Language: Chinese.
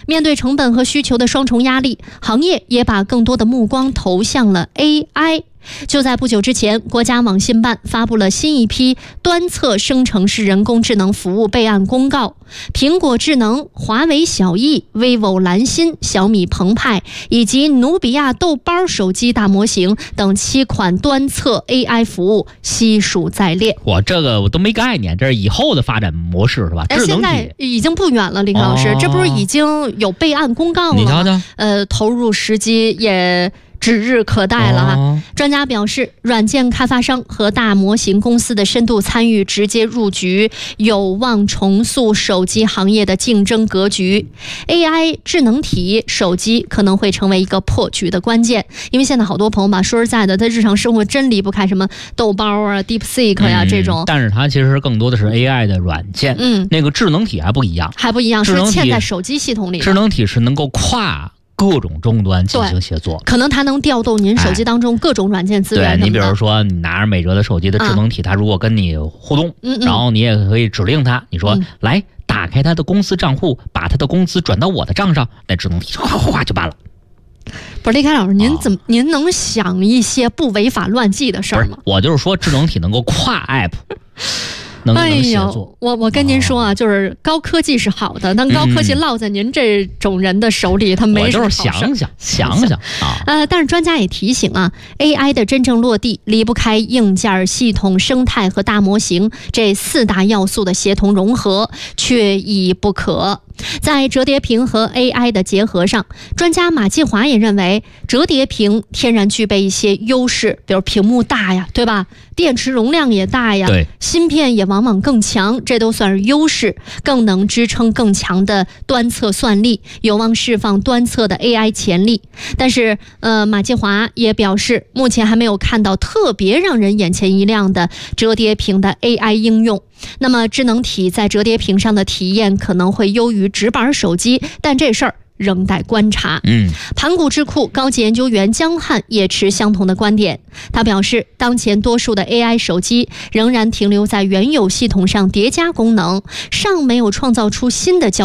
面对成本和需求的双重压力，行业也把更多的目光投向了 AI。就在不久之前，国家网信办发布了新一批端侧生成式人工智能服务备案公告，苹果智能、华为小艺、vivo 蓝芯、小米澎湃以及努比亚豆包手机大模型等7款端侧 AI 服务悉数在列。 我这个我都没概念，这是以后的发展模式是吧？智能体现在已经不远了，林老师，这不是已经有备案公告了吗？ 你瞧瞧， 投入时机也指日可待了哈。专家表示，软件开发商和大模型公司的深度参与直接入局，有望重塑手机行业的竞争格局。AI 智能体手机可能会成为一个破局的关键，因为现在好多朋友吧，说实在的，他日常生活真离不开什么豆包啊、DeepSeek 呀这种。 但是它其实更多的是 AI 的软件，那个智能体还不一样， 是嵌在手机系统里的。 智能体是能够跨各种终端进行协作， 可能它能调动您手机当中各种软件资源。 对，你比如说你拿着美哲的手机的智能体，它如果跟你互动，然后你也可以指令它，你说来打开它的公司账户，把它的工资转到我的账上，那智能体哗哗哗就办了。 不是李凯老师，您能想一些不违法乱纪的事儿吗？ 我就是说智能体能够跨 app。能协作。 我跟您说啊，就是高科技是好的，但高科技落在您这种人的手里，它没什么好事。 我就是想想啊。 但是专家也提醒啊 ，AI 的真正落地离不开硬件、系统、生态和大模型这4大要素的协同融合，缺一不可。在折叠屏和 AI 的结合上，专家马继华也认为，折叠屏天然具备一些优势，比如屏幕大呀，对吧？电池容量也大呀， 对， 芯片也往往更强，这都算是优势，更能支撑更强的端侧算力，有望释放端侧的 AI 潜力。但是，马继华也表示，目前还没有看到特别让人眼前一亮的折叠屏的 AI 应用。那么智能体在折叠屏上的体验可能会优于直板手机，但这事儿仍待观察。盘古智库高级研究员江汉也持相同的观点。他表示，当前多数的 AI 手机仍然停留在原有系统上叠加功能，尚没有创造出新的